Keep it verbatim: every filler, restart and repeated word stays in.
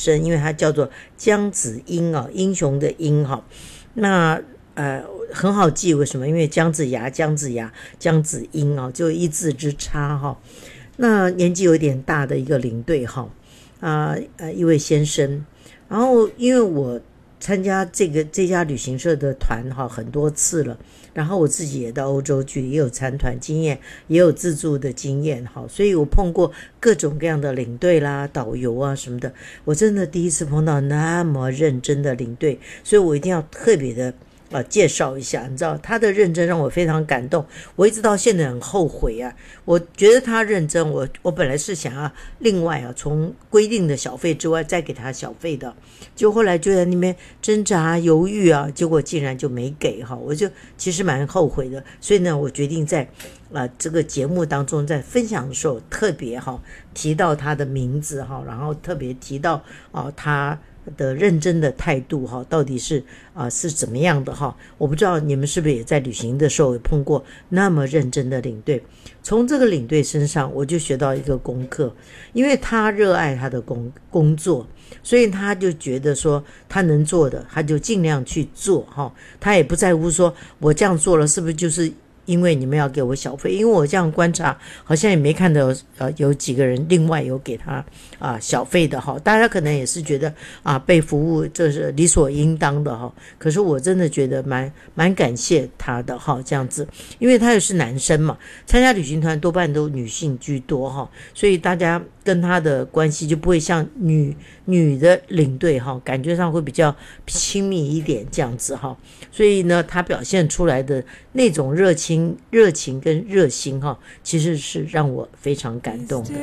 生，因为她叫做姜子英啊，英雄的英哈。那呃很好记，为什么？因为姜子牙、姜子牙、姜子英啊，就一字之差哈。那年纪有点大的一个领队哈，啊呃一位先生，然后因为我参加这个这家旅行社的团哈很多次了，然后我自己也到欧洲去，也有参团经验，也有自助的经验哈，所以我碰过各种各样的领队啦、导游啊什么的，我真的第一次碰到那么认真的领队，所以我一定要特别的啊，介绍一下，你知道他的认真让我非常感动，我一直到现在很后悔啊。我觉得他认真，我我本来是想要另外啊，从规定的小费之外再给他小费的，就后来就在那边挣扎犹豫啊，结果竟然就没给哈，我就其实蛮后悔的。所以呢，我决定在啊、呃、这个节目当中，在分享的时候特别哈提到他的名字哈，然后特别提到啊、呃、他的认真的态度哈，到底是啊、呃、是怎么样的哈？我不知道你们是不是也在旅行的时候也碰过那么认真的领队。从这个领队身上，我就学到一个功课，因为他热爱他的工工作，所以他就觉得说他能做的，他就尽量去做哈。他也不在乎说我这样做了是不是就是因为你们要给我小费，因为我这样观察好像也没看到呃有几个人另外有给他啊、呃、小费的哈，大家可能也是觉得啊被服务这是理所应当的哈，可是我真的觉得蛮蛮感谢他的哈，这样子，因为他也是男生嘛，参加旅行团多半都女性居多哈，所以大家跟他的关系就不会像女女的领队哈，感觉上会比较亲密一点这样子哈，所以呢，他表现出来的那种热情、热情跟热心哈，其实是让我非常感动的。